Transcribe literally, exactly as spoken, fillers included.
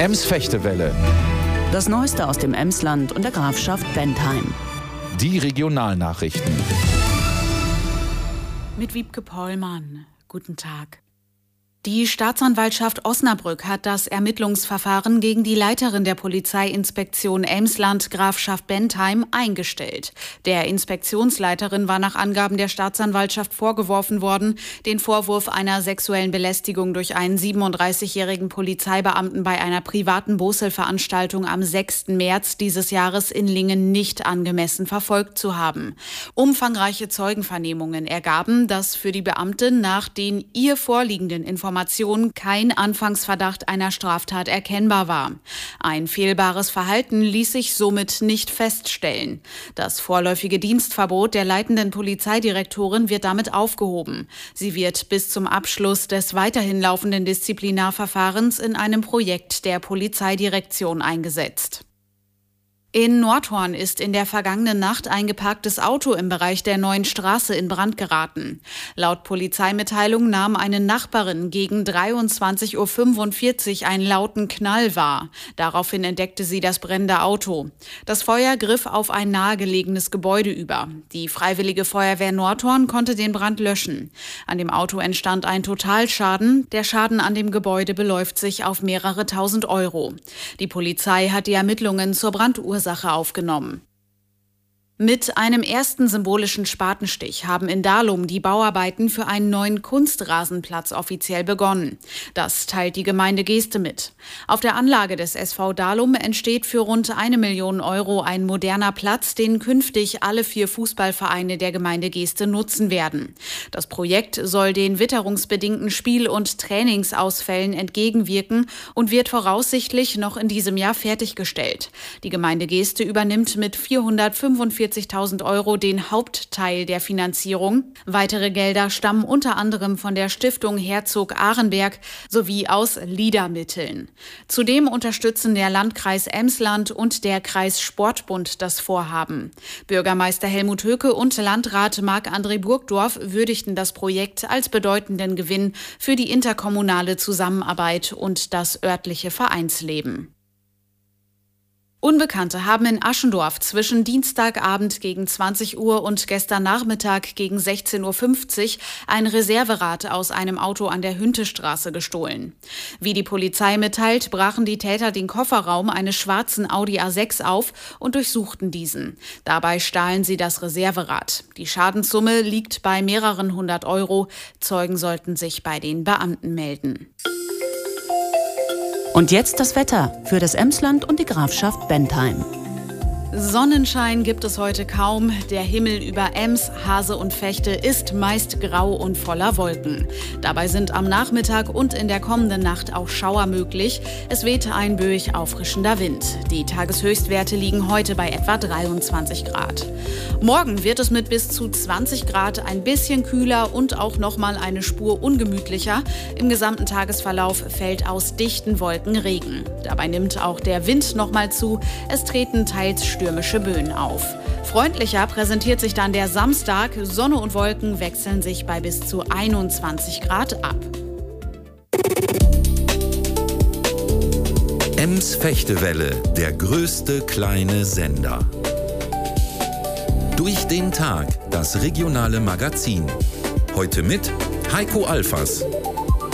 Ems-Fechtewelle. Das Neueste aus dem Emsland und der Grafschaft Bentheim. Die Regionalnachrichten. Mit Wiebke Pollmann. Guten Tag. Die Staatsanwaltschaft Osnabrück hat das Ermittlungsverfahren gegen die Leiterin der Polizeiinspektion Emsland, Grafschaft Bentheim, eingestellt. Der Inspektionsleiterin war nach Angaben der Staatsanwaltschaft vorgeworfen worden, den Vorwurf einer sexuellen Belästigung durch einen siebenunddreißigjährigen Polizeibeamten bei einer privaten Boselveranstaltung am sechsten März dieses Jahres in Lingen nicht angemessen verfolgt zu haben. Umfangreiche Zeugenvernehmungen ergaben, dass für die Beamtin nach den ihr vorliegenden Informationen kein Anfangsverdacht einer Straftat erkennbar war. Ein fehlbares Verhalten ließ sich somit nicht feststellen. Das vorläufige Dienstverbot der leitenden Polizeidirektorin wird damit aufgehoben. Sie wird bis zum Abschluss des weiterhin laufenden Disziplinarverfahrens in einem Projekt der Polizeidirektion eingesetzt. In Nordhorn ist in der vergangenen Nacht ein geparktes Auto im Bereich der Neuen Straße in Brand geraten. Laut Polizeimitteilung nahm eine Nachbarin gegen dreiundzwanzig Uhr fünfundvierzig einen lauten Knall wahr. Daraufhin entdeckte sie das brennende Auto. Das Feuer griff auf ein nahegelegenes Gebäude über. Die Freiwillige Feuerwehr Nordhorn konnte den Brand löschen. An dem Auto entstand ein Totalschaden. Der Schaden an dem Gebäude beläuft sich auf mehrere tausend Euro. Die Polizei hat die Ermittlungen zur Brandursache aufgenommen. Mit einem ersten symbolischen Spatenstich haben in Dahlum die Bauarbeiten für einen neuen Kunstrasenplatz offiziell begonnen. Das teilt die Gemeinde Geeste mit. Auf der Anlage des S V Dahlum entsteht für rund eine Million Euro ein moderner Platz, den künftig alle vier Fußballvereine der Gemeinde Geeste nutzen werden. Das Projekt soll den witterungsbedingten Spiel- und Trainingsausfällen entgegenwirken und wird voraussichtlich noch in diesem Jahr fertiggestellt. Die Gemeinde Geeste übernimmt mit vierhundertfünfundvierzigtausend Euro den Hauptteil der Finanzierung. Weitere Gelder stammen unter anderem von der Stiftung Herzog Arenberg sowie aus LIDA-Mitteln. Zudem unterstützen der Landkreis Emsland und der Kreis Sportbund das Vorhaben. Bürgermeister Helmut Höcke und Landrat Marc-André Burgdorf würdigten das Projekt als bedeutenden Gewinn für die interkommunale Zusammenarbeit und das örtliche Vereinsleben. Unbekannte haben in Aschendorf zwischen Dienstagabend gegen zwanzig Uhr und gestern Nachmittag gegen sechzehn Uhr fünfzig ein Reserverad aus einem Auto an der Hüntestraße gestohlen. Wie die Polizei mitteilt, brachen die Täter den Kofferraum eines schwarzen Audi A sechs auf und durchsuchten diesen. Dabei stahlen sie das Reserverad. Die Schadenssumme liegt bei mehreren hundert Euro. Zeugen sollten sich bei den Beamten melden. Und jetzt das Wetter für das Emsland und die Grafschaft Bentheim. Sonnenschein gibt es heute kaum. Der Himmel über Ems, Hase und Vechte ist meist grau und voller Wolken. Dabei sind am Nachmittag und in der kommenden Nacht auch Schauer möglich. Es weht ein böig auffrischender Wind. Die Tageshöchstwerte liegen heute bei etwa dreiundzwanzig Grad. Morgen wird es mit bis zu zwanzig Grad ein bisschen kühler und auch nochmal eine Spur ungemütlicher. Im gesamten Tagesverlauf fällt aus dichten Wolken Regen. Dabei nimmt auch der Wind nochmal zu. Es treten teils stürmische Böen auf. Freundlicher präsentiert sich dann der Samstag. Sonne und Wolken wechseln sich bei bis zu einundzwanzig Grad ab. Ems-Fechtewelle, der größte kleine Sender. Durch den Tag, das regionale Magazin. Heute mit Heiko Alfers.